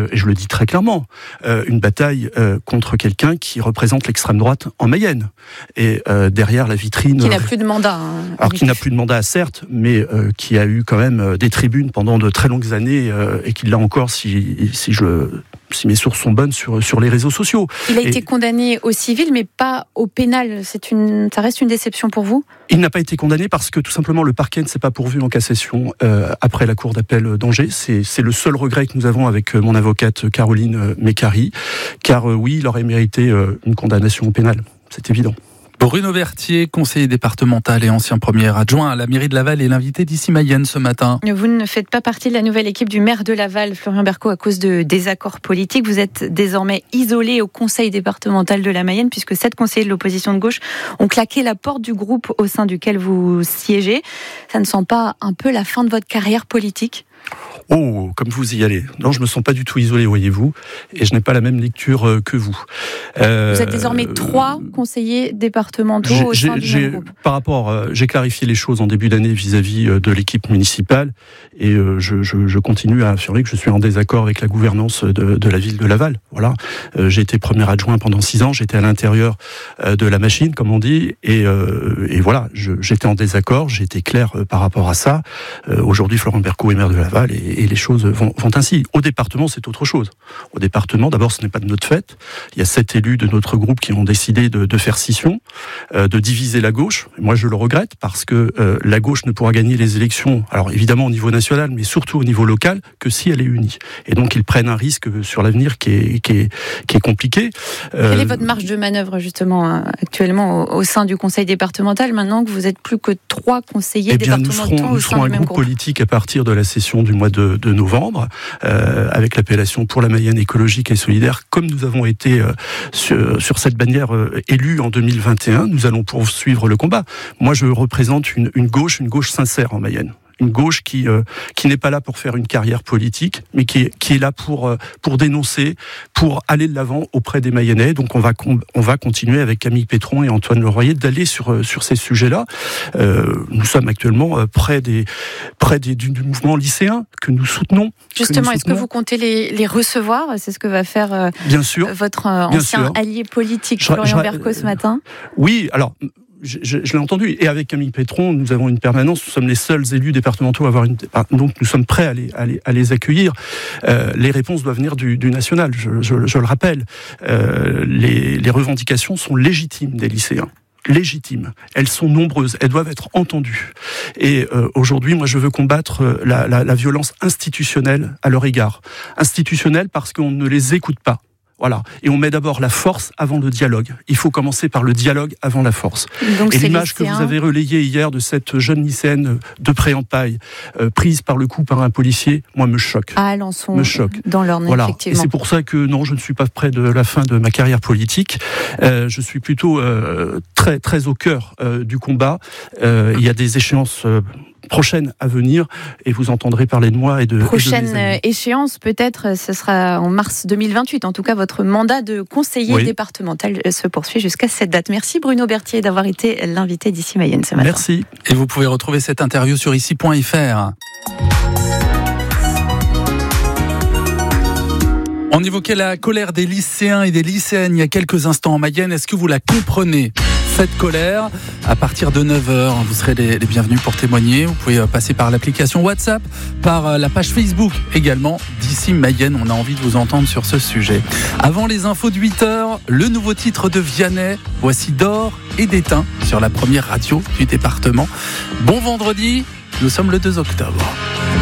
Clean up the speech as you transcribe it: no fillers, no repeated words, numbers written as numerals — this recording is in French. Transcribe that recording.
et je le dis très clairement, une bataille contre quelqu'un qui représente l'extrême droite en Mayenne. Et derrière la vitrine... Qui n'a plus de mandat. Alors qui n'a plus de mandat, certes, mais qui a eu quand même des tribunes pendant de très longues années, et qui l'a encore, si mes sources sont bonnes, sur les réseaux sociaux. Il a été condamné au civil, mais pas au pénal. Ça reste une déception pour vous ? Il n'a pas été condamné parce que tout simplement le parquet ne s'est pas pourvu en cassation après la cour d'appel d'Angers. C'est le seul regret que nous avons avec mon avocate Caroline Mécari, car oui, il aurait mérité une condamnation au pénal, c'est évident. Bruno Berthier, conseiller départemental et ancien premier adjoint à la mairie de Laval, est l'invité d'Ici Mayenne ce matin. Vous ne faites pas partie de la nouvelle équipe du maire de Laval, Florian Berco, à cause de désaccords politiques. Vous êtes désormais isolé au conseil départemental de la Mayenne, puisque 7 conseillers de l'opposition de gauche ont claqué la porte du groupe au sein duquel vous siégez. Ça ne sent pas un peu la fin de votre carrière politique ? Oh, comme vous y allez. Non, je me sens pas du tout isolé, voyez-vous, et je n'ai pas la même lecture que vous. Vous êtes désormais 3 conseillers départementaux au sein du groupe. Par rapport, j'ai clarifié les choses en début d'année vis-à-vis de l'équipe municipale, et je continue à affirmer que je suis en désaccord avec la gouvernance de la ville de Laval. Voilà. J'ai été premier adjoint pendant 6 ans, j'étais à l'intérieur de la machine, comme on dit, et voilà, j'étais en désaccord, j'ai été clair par rapport à ça. Aujourd'hui, Florian Berco est maire de Laval, et les choses vont ainsi. Au département, c'est autre chose. Au département, d'abord, ce n'est pas de notre fait. Il y a 7 élus de notre groupe qui ont décidé de faire scission, de diviser la gauche. Moi, je le regrette parce que la gauche ne pourra gagner les élections, alors évidemment au niveau national, mais surtout au niveau local, que si elle est unie. Et donc, ils prennent un risque sur l'avenir qui est compliqué. Quelle est votre marge de manœuvre, justement, actuellement, au sein du conseil départemental, maintenant que vous n'êtes plus que 3 conseillers départementaux nous serons un groupe politique à partir de la session du mois de novembre, avec l'appellation Pour la Mayenne écologique et solidaire, comme nous avons été sur cette bannière élus en 2021, nous allons poursuivre le combat. Moi, je représente une gauche sincère en Mayenne. Une gauche qui n'est pas là pour faire une carrière politique, mais qui est là pour dénoncer, pour aller de l'avant auprès des Mayennais. Donc on va continuer avec Camille Pétron et Antoine Leroyer d'aller sur ces sujets-là. Nous sommes actuellement près du mouvement lycéen que nous soutenons. Justement, est-ce que vous comptez les recevoir ? C'est ce que va faire bien sûr, votre ancien allié politique, Florian Berco, ce matin ? Oui, alors... Je l'ai entendu. Et avec Camille Pétron, nous avons une permanence. Nous sommes les seuls élus départementaux à avoir donc nous sommes prêts à les accueillir. Les réponses doivent venir du national. Je le rappelle. Les revendications sont légitimes des lycéens. Légitimes. Elles sont nombreuses. Elles doivent être entendues. Et aujourd'hui, moi, je veux combattre la violence institutionnelle à leur égard. Institutionnelle parce qu'on ne les écoute pas. Voilà. Et on met d'abord la force avant le dialogue. Il faut commencer par le dialogue avant la force. Donc et l'image que vous avez relayée hier de cette jeune lycéenne de Pré-en-Paille, prise par le cou par un policier, moi, me choque. À Alençon, me choque. Dans l'Orne, voilà. effectivement. Et c'est pour ça que non, je ne suis pas près de la fin de ma carrière politique. Je suis plutôt très, très au cœur du combat. Il y a des échéances... prochaine à venir, et vous entendrez parler de moi et de... Prochaine échéance, peut-être, ce sera en mars 2028. En tout cas, votre mandat de conseiller départemental se poursuit jusqu'à cette date. Merci Bruno Berthier d'avoir été l'invité d'Ici Mayenne ce matin. Merci. Et vous pouvez retrouver cette interview sur ici.fr. On évoquait la colère des lycéens et des lycéennes il y a quelques instants en Mayenne. Est-ce que vous la comprenez ? Cette colère, à partir de 9h, vous serez les bienvenus pour témoigner. Vous pouvez passer par l'application WhatsApp, par la page Facebook également d'Ici Mayenne. On a envie de vous entendre sur ce sujet. Avant les infos de 8h, le nouveau titre de Vianney. Voici D'or et d'étain sur la première radio du département. Bon vendredi, nous sommes le 2 octobre.